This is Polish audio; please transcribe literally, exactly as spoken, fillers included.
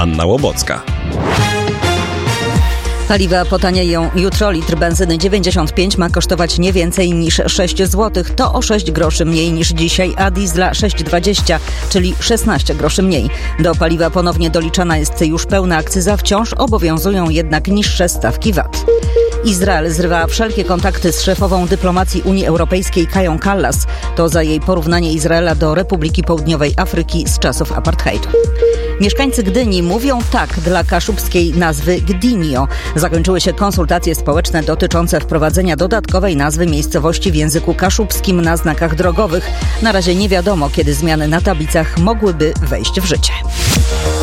Anna Łobocka. Paliwa potanieją. Jutro litr benzyny dziewięćdziesiąt pięć ma kosztować nie więcej niż sześć złotych. To o sześć groszy mniej niż dzisiaj, a diesla sześć dwadzieścia, czyli szesnaście groszy mniej. Do paliwa ponownie doliczana jest już pełna akcyza, wciąż obowiązują jednak niższe stawki V A T. Izrael zrywa wszelkie kontakty z szefową dyplomacji Unii Europejskiej Kają Kallas. To za jej porównanie Izraela do Republiki Południowej Afryki z czasów apartheidu. Mieszkańcy Gdyni mówią tak dla kaszubskiej nazwy Gdinio. Zakończyły się konsultacje społeczne dotyczące wprowadzenia dodatkowej nazwy miejscowości w języku kaszubskim na znakach drogowych. Na razie nie wiadomo, kiedy zmiany na tablicach mogłyby wejść w życie.